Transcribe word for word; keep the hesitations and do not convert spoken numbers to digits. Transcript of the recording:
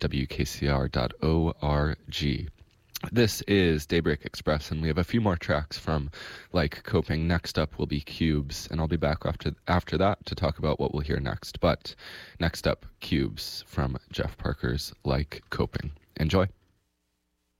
w k c r dot org. This is Daybreak Express, and we have a few more tracks from Like Coping. Next up will be Cubes, and I'll be back after after that to talk about what we'll hear next. But next up, Cubes from Jeff Parker's Like Coping. Enjoy.